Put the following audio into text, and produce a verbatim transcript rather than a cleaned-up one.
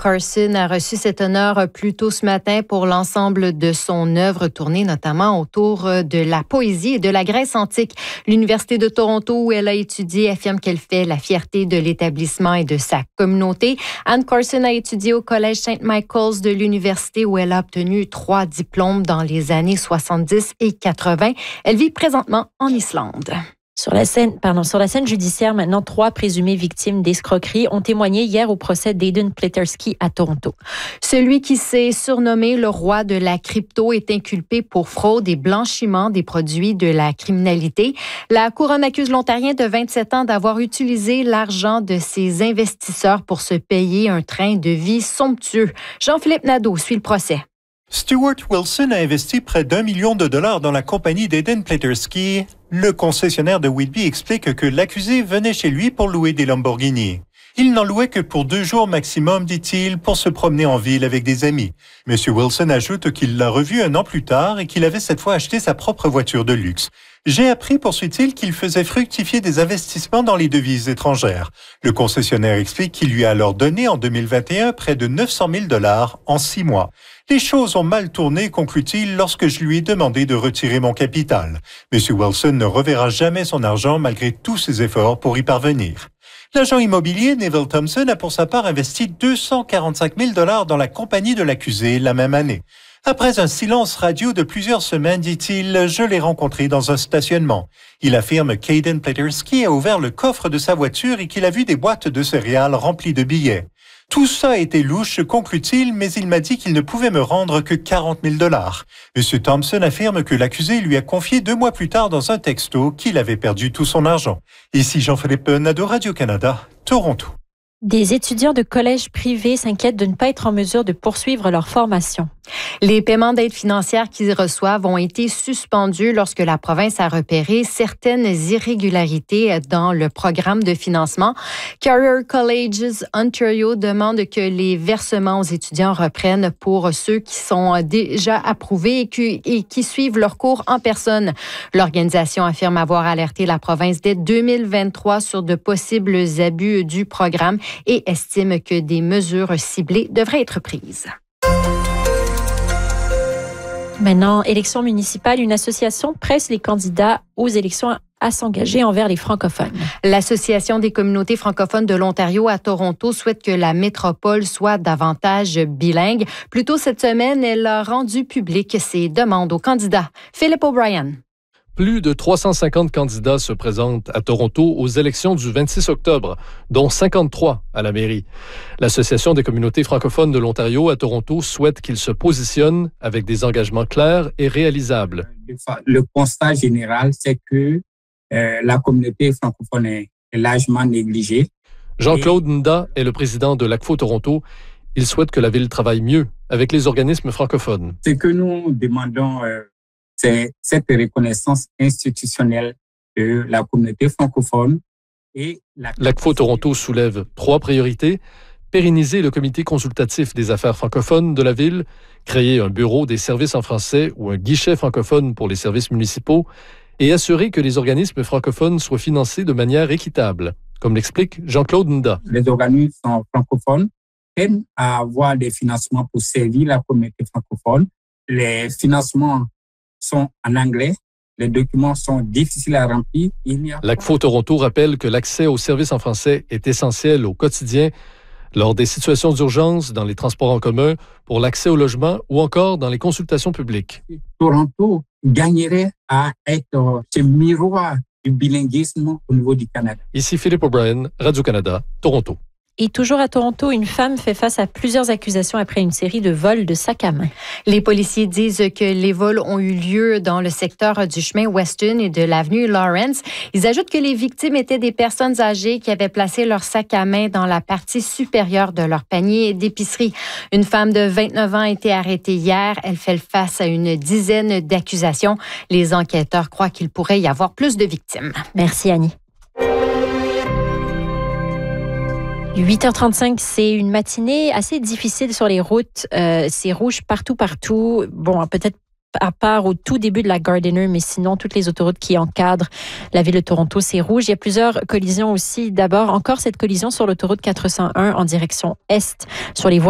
Carson a reçu cet honneur plus tôt ce matin pour l'ensemble de son œuvre tournée notamment autour de la poésie et de la Grèce antique. L'Université de Toronto, où elle a étudié, affirme qu'elle fait la fierté de l'établissement et de sa communauté. Anne Carson a étudié au Collège Saint Michael's de l'université où elle a obtenu trois diplômes dans les années soixante-dix et quatre-vingt. Elle vit présentement en Islande. Sur la scène, pardon, sur la scène judiciaire, maintenant, trois présumées victimes d'escroquerie ont témoigné hier au procès d'Aiden Pleterski à Toronto. Celui qui s'est surnommé le roi de la crypto est inculpé pour fraude et blanchiment des produits de la criminalité. La couronne accuse l'Ontarien de vingt-sept ans d'avoir utilisé l'argent de ses investisseurs pour se payer un train de vie somptueux. Jean-Philippe Nadeau suit le procès. Stuart Wilson a investi près d'un million de dollars dans la compagnie d'Aiden Pleterski. Le concessionnaire de Whitby explique que l'accusé venait chez lui pour louer des Lamborghini. Il n'en louait que pour deux jours maximum, dit-il, pour se promener en ville avec des amis. M. Wilson ajoute qu'il l'a revu un an plus tard et qu'il avait cette fois acheté sa propre voiture de luxe. J'ai appris, poursuit-il, qu'il faisait fructifier des investissements dans les devises étrangères. Le concessionnaire explique qu'il lui a alors donné en deux mille vingt et un près de neuf cent mille dollars en six mois. Les choses ont mal tourné, conclut-il, lorsque je lui ai demandé de retirer mon capital. M. Wilson ne reverra jamais son argent malgré tous ses efforts pour y parvenir. L'agent immobilier Neville Thompson a pour sa part investi deux cent quarante-cinq mille dollars dans la compagnie de l'accusé la même année. Après un silence radio de plusieurs semaines, dit-il, je l'ai rencontré dans un stationnement. Il affirme qu'Aiden Pleterski a ouvert le coffre de sa voiture et qu'il a vu des boîtes de céréales remplies de billets. Tout ça a été louche, conclut-il, mais il m'a dit qu'il ne pouvait me rendre que quarante mille dollars. M. Thompson affirme que l'accusé lui a confié deux mois plus tard dans un texto qu'il avait perdu tout son argent. Ici Jean-Philippe Nadeau, Radio-Canada, Toronto. Des étudiants de collèges privés s'inquiètent de ne pas être en mesure de poursuivre leur formation. Les paiements d'aide financière qu'ils reçoivent ont été suspendus lorsque la province a repéré certaines irrégularités dans le programme de financement. Career Colleges Ontario demande que les versements aux étudiants reprennent pour ceux qui sont déjà approuvés et qui, et qui suivent leurs cours en personne. L'organisation affirme avoir alerté la province dès deux mille vingt-trois sur de possibles abus du programme et estime que des mesures ciblées devraient être prises. Maintenant, élection municipale, une association presse les candidats aux élections à s'engager envers les francophones. L'Association des communautés francophones de l'Ontario à Toronto souhaite que la métropole soit davantage bilingue. Plus tôt cette semaine, elle a rendu public ses demandes aux candidats. Philip O'Brien. Plus de trois cent cinquante candidats se présentent à Toronto aux élections du vingt-six octobre, dont cinquante-trois à la mairie. L'Association des communautés francophones de l'Ontario à Toronto souhaite qu'ils se positionnent avec des engagements clairs et réalisables. Le constat général, c'est que euh, la communauté francophone est largement négligée. Jean-Claude Nda est le président de l'A C F O Toronto. Il souhaite que la ville travaille mieux avec les organismes francophones. Ce que nous demandons... Euh, c'est cette reconnaissance institutionnelle de la communauté francophone. Et la... L'A C F O Toronto soulève trois priorités. Pérenniser le comité consultatif des affaires francophones de la ville, créer un bureau des services en français ou un guichet francophone pour les services municipaux et assurer que les organismes francophones soient financés de manière équitable, comme l'explique Jean-Claude Nda. Les organismes francophones aiment à avoir des financements pour servir la communauté francophone. Les financements sont en anglais, les documents sont difficiles à remplir. L'A C F O Toronto rappelle que l'accès aux services en français est essentiel au quotidien, lors des situations d'urgence, dans les transports en commun, pour l'accès au logement ou encore dans les consultations publiques. Toronto gagnerait à être ce miroir du bilinguisme au niveau du Canada. Ici Philippe O'Brien, Radio-Canada, Toronto. Et toujours à Toronto, une femme fait face à plusieurs accusations après une série de vols de sacs à main. Les policiers disent que les vols ont eu lieu dans le secteur du chemin Weston et de l'avenue Lawrence. Ils ajoutent que les victimes étaient des personnes âgées qui avaient placé leur sac à main dans la partie supérieure de leur panier d'épicerie. Une femme de vingt-neuf ans a été arrêtée hier. Elle fait face à une dizaine d'accusations. Les enquêteurs croient qu'il pourrait y avoir plus de victimes. Merci Annie. huit heures trente-cinq, c'est une matinée assez difficile sur les routes. Euh, c'est rouge partout, partout. Bon, peut-être à part au tout début de la Gardiner, mais sinon, toutes les autoroutes qui encadrent la ville de Toronto, c'est rouge. Il y a plusieurs collisions aussi. D'abord, encore cette collision sur l'autoroute quatre cent un en direction est, sur les voies